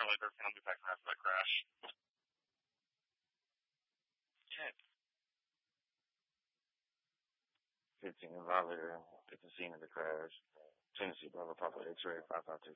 Charlie Durkin. I'll be back after that crash. Okay. 15 Violator at the scene of the crash. Tennessee, Bravo, Papa X-Ray 552.